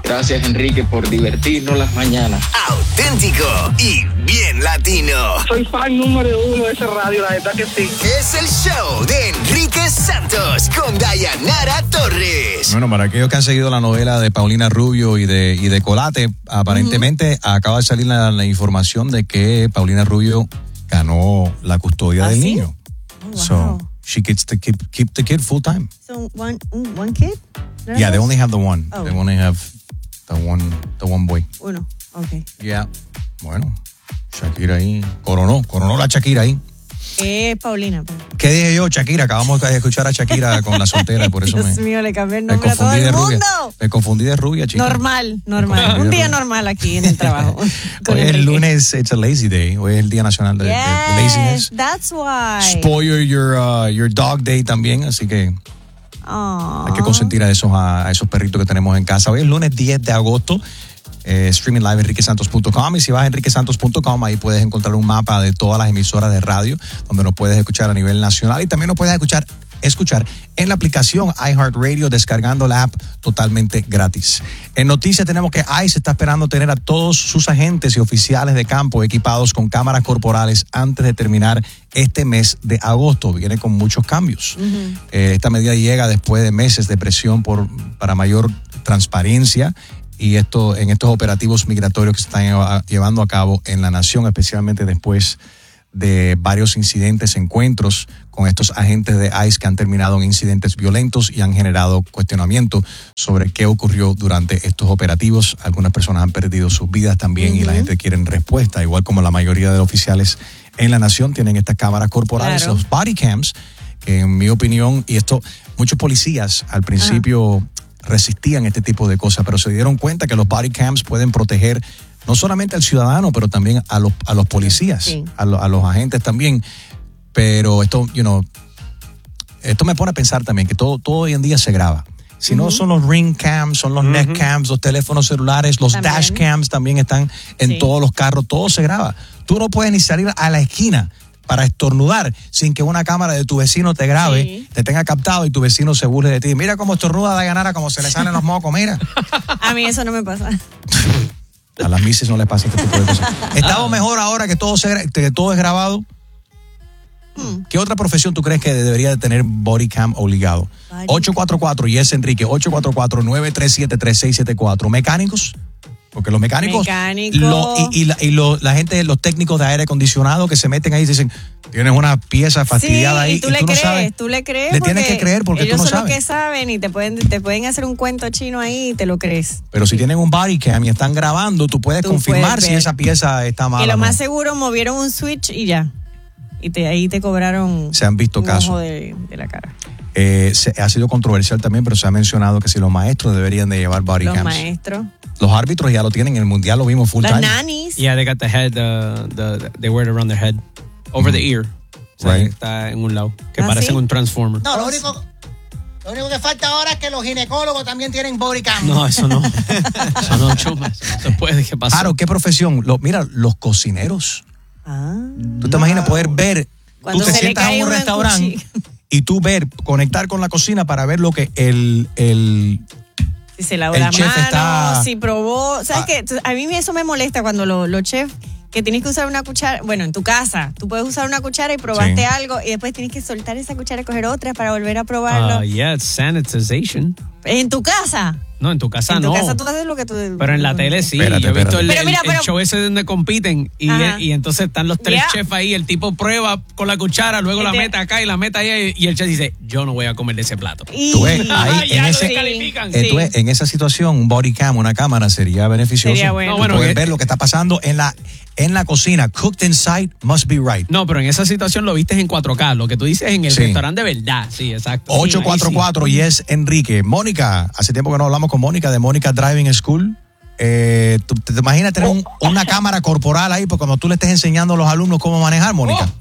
Gracias, Enrique, por divertirnos las mañanas. Auténtico y bien latino. Soy fan número 1 de esa radio, la verdad que sí. Es el show de Enrique Santos con Dayanara Torres. Bueno, para aquellos que han seguido la novela de Paulina Rubio y de Colate, aparentemente acaba de salir la información de que Paulina Rubio ganó la custodia del niño. Oh, wow. So she gets to keep the kid full time. So one kid? Yeah, they only have the one. Oh. They only have the one boy. Uno, okay. Yeah. Bueno, Shakira ahí coronó la Shakira ahí. Paulina. ¿Qué dije yo? Shakira, acabamos de escuchar a Shakira con la soltera, por eso Dios mío, le cambié el nombre a todo el mundo. Me confundí de rubia, chica. Normal. Un día normal aquí en el trabajo. Hoy es el lunes, it's a lazy day. Hoy es el día nacional de laziness. That's why. Spoil your dog day también, así que hay que consentir a esos perritos que tenemos en casa. Hoy es lunes 10 de agosto. Streaming live enriquesantos.com, y si vas a enriquesantos.com ahí puedes encontrar un mapa de todas las emisoras de radio donde nos puedes escuchar a nivel nacional, y también nos puedes escuchar en la aplicación iHeartRadio descargando la app totalmente gratis. En noticias tenemos que ICE está esperando tener a todos sus agentes y oficiales de campo equipados con cámaras corporales antes de terminar este mes de agosto. Viene con muchos cambios. Esta medida llega después de meses de presión para mayor transparencia y en estos operativos migratorios que se están llevando a cabo en la nación, especialmente después de varios incidentes, encuentros con estos agentes de ICE que han terminado en incidentes violentos y han generado cuestionamiento sobre qué ocurrió durante estos operativos. Algunas personas han perdido sus vidas también y la gente quiere respuesta, igual como la mayoría de los oficiales en la nación tienen estas cámaras corporales, los body cams, que en mi opinión, y esto, muchos policías al principio resistían este tipo de cosas, pero se dieron cuenta que los body cams pueden proteger no solamente al ciudadano, pero también a los policías, a los agentes también. Pero esto me pone a pensar también que todo hoy en día se graba. Si no son los ring cams, son los neck cams, los teléfonos celulares, los dash cams también están en todos los carros, todo se graba. Tú no puedes ni salir a la esquina para estornudar sin que una cámara de tu vecino te grabe, te tenga captado y tu vecino se burle de ti. Mira cómo estornuda Dayanara, cómo se le salen los mocos, mira. A mí eso no me pasa. A las mises no les pasa este tipo de cosas. ¿Estamos mejor ahora que todo es grabado? ¿Qué otra profesión tú crees que debería de tener body cam obligado? 844, y es Enrique, 844-937-3674. ¿Mecánicos? Porque los mecánicos la gente, los técnicos de aire acondicionado que se meten ahí y dicen, tienes una pieza fastidiada ahí. Y tú le crees. Le tienes que creer porque tú no sabes. Ellos son los que saben y te pueden hacer un cuento chino ahí y te lo crees. Pero si tienen un body cam y están grabando, tú puedes confirmar si esa pieza está mala. Y lo más seguro movieron un switch y ya. Y ahí te cobraron. Se han visto casos. Ojo de la cara. Ha sido controversial también, pero se ha mencionado que si los maestros deberían de llevar body cams. Los maestros. Los árbitros ya lo tienen, en el mundial lo vimos full time. Los nannies. Yeah, they got the head, they wear it around their head, over the ear. O sea, está en un lado, que parecen un transformer. No, lo único que falta ahora es que los ginecólogos también tienen body cam. No, eso no. Eso no, chuma. Eso no se puede. ¿Qué pasa? Claro, ¿qué profesión? Mira, los cocineros. ¿Tú te imaginas poder ver? Cuando tú te sientas en un restaurante y tú conectar con la cocina para ver lo que si se lavó la mano, si probó. ¿Sabes qué? A mí eso me molesta cuando los chefs que tienes que usar una cuchara. Bueno, en tu casa, tú puedes usar una cuchara y probaste algo y después tienes que soltar esa cuchara y coger otra para volver a probarlo. Yeah, it's sanitization. ¿En tu casa? No, en tu casa no. En tu casa tú haces lo que tú... Pero en la tele sí. Yo he visto el show ese donde compiten y entonces están los tres chefs ahí, el tipo prueba con la cuchara, luego la mete acá y la mete ahí y el chef dice, yo no voy a comer de ese plato. Tú ves, ahí en esa situación, un body cam, una cámara sería beneficioso. Sería bueno. Puedes ver lo que está pasando en la cocina. Cooked inside must be right. No, pero en esa situación lo viste en 4K, lo que tú dices en el restaurante de verdad. Sí, exacto. 844 y es Enrique. Mónica, hace tiempo que no hablamos con Mónica de Mónica Driving School. ¿Tú te imaginas tener una cámara corporal ahí cuando tú le estés enseñando a los alumnos cómo manejar, Mónica?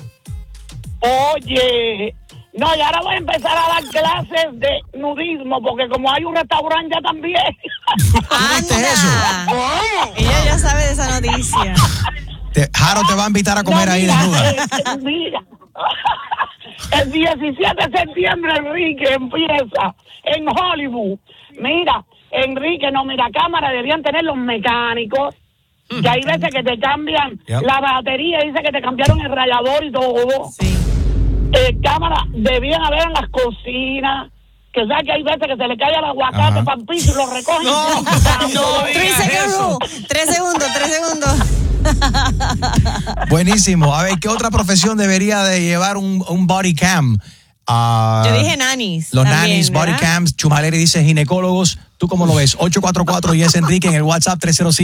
Oye, no, y ahora voy a empezar a dar clases de nudismo porque como hay un restaurante ya también. ¿Viste eso? Ella ya sabe de esa noticia. Jaro te va a invitar a comer ahí desnuda. Mira, el 17 de septiembre, Enrique, empieza en Hollywood. Mira, Enrique, no, mira, cámara deberían tener los mecánicos, que hay veces que te cambian la batería, dice que te cambiaron el radiador y todo. Sí. Cámara debían haber en las cocinas, que sabes que hay veces que se le cae el aguacate para el piso y lo recogen. No, 3 segundos. Buenísimo. A ver, ¿qué otra profesión debería de llevar un body cam? Yo dije nannies. Los también, nannies, ¿verdad? body cams. Chumaleri dice ginecólogos. ¿Tú cómo lo ves? 844 Yes Enrique en el WhatsApp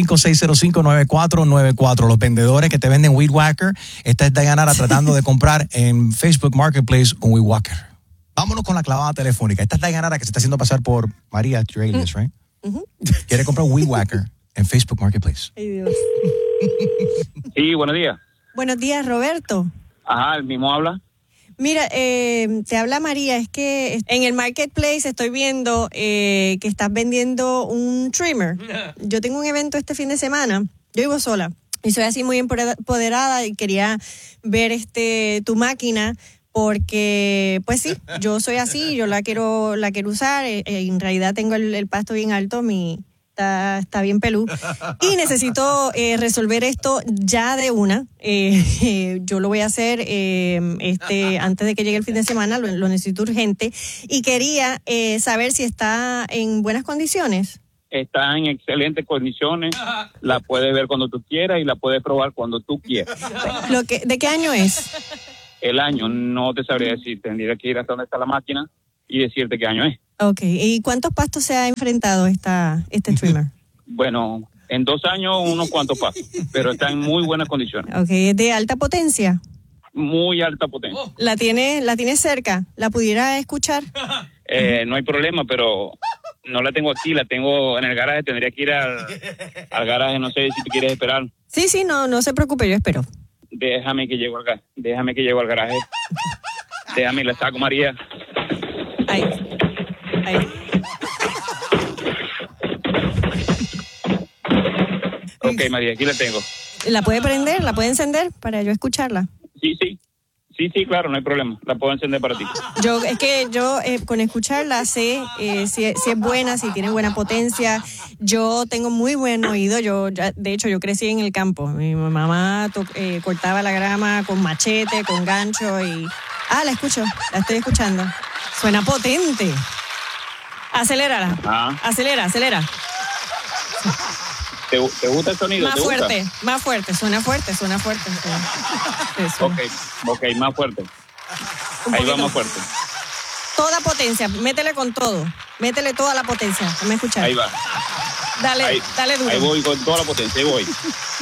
305-605-9494. Los vendedores que te venden Weed Whacker. Esta es Dayanara tratando de comprar en Facebook Marketplace un Weed Whacker. Vámonos con la clavada telefónica. Esta es Dayanara que se está haciendo pasar por María Trailis, right? Quiere comprar un Weed Whacker en Facebook Marketplace. Ay, Dios. Sí, buenos días. Buenos días, Roberto. Ajá, el mismo habla. Mira, te habla María, es que en el Marketplace estoy viendo que estás vendiendo un trimmer. Yo tengo un evento este fin de semana, yo vivo sola y soy así muy empoderada y quería ver tu máquina porque, pues sí, yo soy así, yo la quiero usar, en realidad tengo el pasto bien alto, está bien pelú y necesito resolver esto ya de una. Yo lo voy a hacer antes de que llegue el fin de semana, lo necesito urgente y quería saber si está en buenas condiciones. Está en excelentes condiciones, la puedes ver cuando tú quieras y la puedes probar cuando tú quieras. ¿De qué año es? El año no te sabría decir, tendría que ir hasta donde está la máquina y decirte qué año es. Okay, ¿y cuántos pastos se ha enfrentado este trimmer? Bueno, en 2 años unos cuantos pasos, pero está en muy buenas condiciones. Okay, ¿es de alta potencia? Muy alta potencia. ¿La tiene cerca? ¿La pudiera escuchar? No hay problema, pero no la tengo aquí, la tengo en el garaje, tendría que ir al garaje, no sé si tú quieres esperar. Sí, no se preocupe, yo espero. Déjame que llego al garaje. Déjame, la saco, María. Ahí. Ok, María, aquí la tengo. ¿La puede prender? ¿La puede encender para yo escucharla? Sí, claro, no hay problema. La puedo encender para ti. Yo con escucharla sé si es buena, si tiene buena potencia. Yo tengo muy buen oído. De hecho, yo crecí en el campo. Mi mamá cortaba la grama con machete, con gancho y... la estoy escuchando. Suena potente. Acelérala. Acelera. ¿Te gusta el sonido? Más fuerte, suena fuerte. Ok, más fuerte. Ahí va más fuerte. Toda potencia, métele con todo. Métele toda la potencia. Déjame escuchar. Ahí va. Dale duro. Ahí voy con toda la potencia, ahí voy.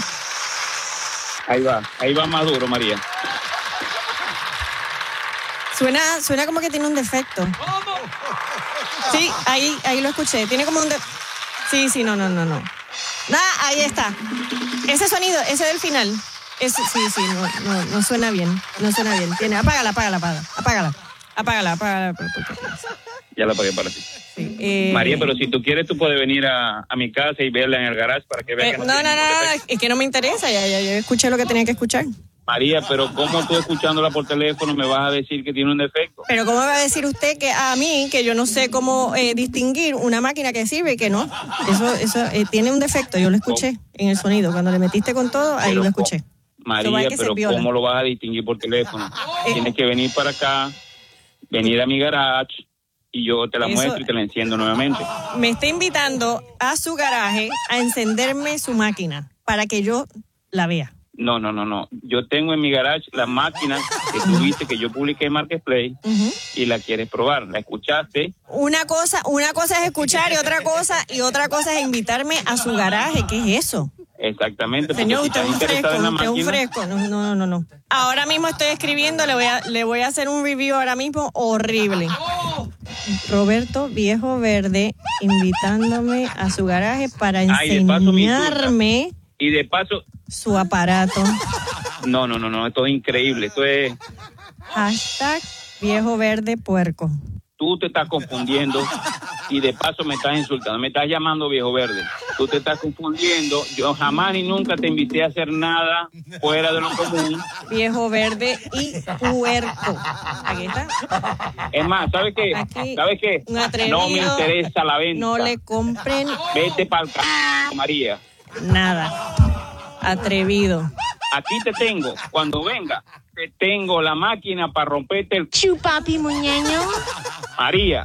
Ahí va más duro, María. Suena como que tiene un defecto. Sí, ahí lo escuché. Tiene como un defecto. Sí, no. Ahí está. Ese sonido, ese del final. Ese, sí, no suena bien. No suena bien. Apágala. Ya la apagué para ti. Sí, María, pero si tú quieres, tú puedes venir a mi casa y verla en el garage para que veas que no, es que no me interesa. Ya escuché lo que tenía que escuchar. María, pero ¿cómo tú escuchándola por teléfono me vas a decir que tiene un defecto? Pero ¿cómo me va a decir usted que a mí, que yo no sé cómo distinguir una máquina que sirve y que no? Eso tiene un defecto, yo lo escuché en el sonido. Cuando le metiste con todo, ahí lo escuché. María, pero ¿cómo lo vas a distinguir por teléfono? Tienes que venir para acá, venir a mi garage y yo te la muestro y te la enciendo nuevamente. Me está invitando a su garaje a encenderme su máquina para que yo la vea. No. Yo tengo en mi garage la máquina que tú viste que yo publiqué en Marketplace y la quieres probar. ¿La escuchaste? Una cosa es escuchar y otra cosa es invitarme a su garaje. ¿Qué es eso? Exactamente. Señor, usted es un fresco. No. Ahora mismo estoy escribiendo, le voy a hacer un review ahora mismo horrible. Roberto Viejo Verde invitándome a su garaje para enseñarme. Y de paso su aparato. No, esto es increíble, esto es... #ViejoVerdePuerco. Tú te estás confundiendo y de paso me estás insultando, me estás llamando viejo verde. Tú te estás confundiendo. Yo jamás ni nunca te invité a hacer nada fuera de lo común. Viejo verde y puerco. Aquí está. Es más, ¿sabes qué? ¿Sabes qué? No me interesa la venta. No le compren. Vete para el María. Nada. Atrevido. Aquí te tengo. Cuando venga, te tengo la máquina para romperte el chupapi muñeño. María.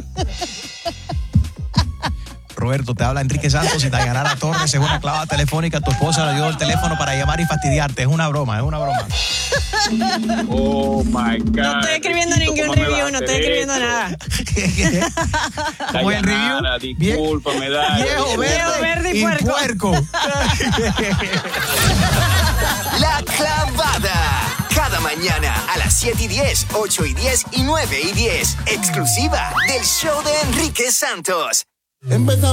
Roberto, te habla Enrique Santos y Dayanara Torres. Es una clavada telefónica. Tu esposa le dio el teléfono para llamar y fastidiarte. Es una broma, Oh, my God. No estoy escribiendo ningún review, no estoy escribiendo nada. Como el review. Discúlpame, Dayanara. Viejo verde y puerco. La clavada. Cada mañana a las 7:10, 8:10 y 9:10. Exclusiva del show de Enrique Santos.